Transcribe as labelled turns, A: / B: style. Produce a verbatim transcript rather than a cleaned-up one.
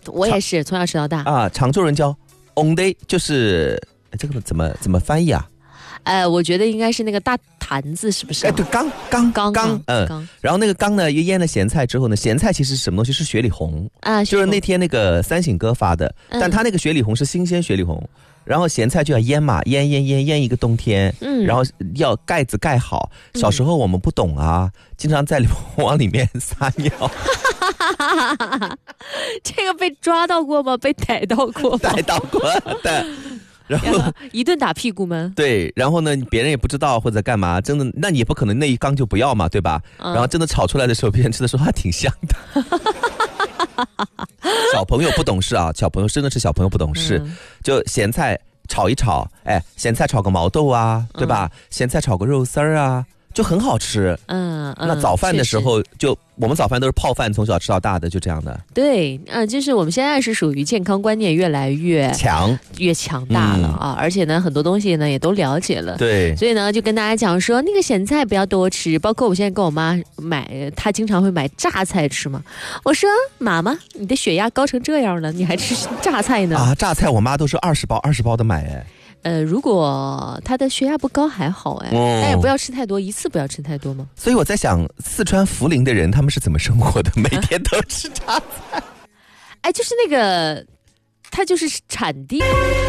A: 我也是从小吃到大
B: 啊。常州人叫 on day， 就是这个怎么怎么翻译啊？
A: 呃，我觉得应该是那个大坛子，是不是、啊？
B: 哎，对，缸缸
A: 缸
B: 缸，嗯，缸然后那个缸呢，又腌了咸菜之后呢，咸菜其实是什么东西？是雪里红
A: 啊，
B: 就是那天那个三省哥发的，嗯、但他那个雪里红是新鲜雪里红，然后咸菜就要腌嘛，腌腌腌腌一个冬天，嗯，然后要盖子盖好。小时候我们不懂啊，嗯、经常在往里面撒尿。
A: 这个被抓到过吗？被逮到过吗？
B: 逮到过的。然后
A: 一顿打屁股吗？
B: 对，然后呢，别人也不知道或者干嘛，真的，那你也不可能那一缸就不要嘛，对吧？嗯、然后真的炒出来的时候，别人吃的时候还挺香的。小朋友不懂事啊，小朋友真的是小朋友不懂事，嗯、就咸菜炒一炒，哎，咸菜炒个毛豆啊，对吧？嗯、咸菜炒个肉丝儿啊。就很好吃，嗯，嗯那早饭的时候就我们早饭都是泡饭，从小吃到大的，就这样的。
A: 对，嗯、呃，就是我们现在是属于健康观念越来越
B: 强、
A: 越强大了啊，嗯、而且呢，很多东西呢也都了解了。
B: 对，
A: 所以呢，就跟大家讲说，那个咸菜不要多吃，包括我现在跟我妈买，她经常会买榨菜吃嘛。我说妈妈，你的血压高成这样了，你还吃榨菜呢？
B: 啊，榨菜我妈都是二十包、二十包的买哎。
A: 呃，如果他的血压不高还好哎，嗯、但也不要吃太多，一次不要吃太多吗？
B: 所以我在想，四川涪陵的人他们是怎么生活的？每天都吃榨菜？
A: 哎，就是那个，它就是产地。